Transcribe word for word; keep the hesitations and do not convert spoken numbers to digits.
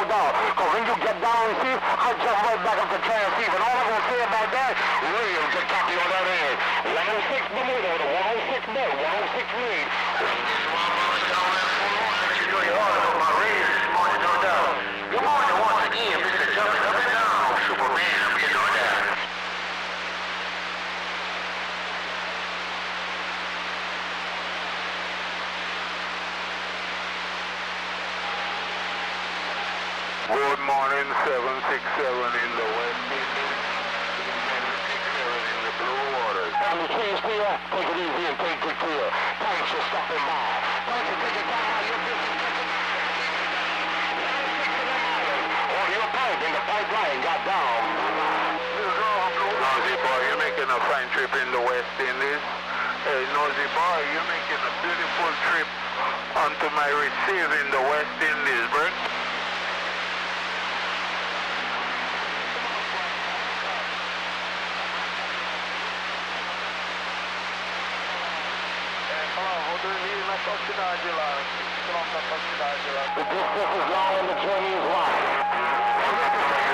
doubt. Because when you get down, see, I jump right back up to Tennessee. But all I'm going to say about that, Williams just copy on that end. one oh six Bermuda, the one oh six Bell, one oh six Reed. Good morning once again, Mister Jumping Up and Down, Superman, I'm getting on down. Good morning, seven six seven in the West Indies, seven six seven in the Blue Waters. And the kids here, take it easy and take good care. Thanks for stopping by. Thanks for taking time out of your business. Or your pipe in the pipeline got down. Nosy boy, you're making a fine trip in the West Indies. Hey, Nosy boy, you're making a beautiful trip onto my receive in the West Indies, Bert. The distance is long and the journey is wide.